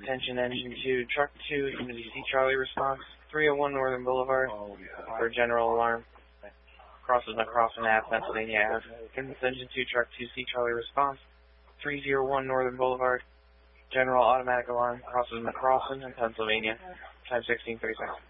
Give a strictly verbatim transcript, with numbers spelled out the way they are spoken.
attention engine two, truck two, Unity C Charlie response, three oh one Northern Boulevard for general alarm. Crosses McCrossin Ave, Pennsylvania Ave. Kansas engine two, truck two, C Charlie response, three oh one Northern Boulevard, general automatic alarm, crosses McCrossin in Pennsylvania. Time sixteen thirty-six.